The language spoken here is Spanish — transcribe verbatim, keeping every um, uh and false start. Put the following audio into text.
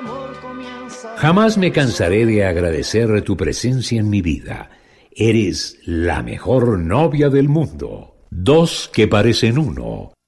Jamás me cansaré de agradecer tu presencia en mi vida. Eres la mejor novia del mundo. Dos que parecen uno.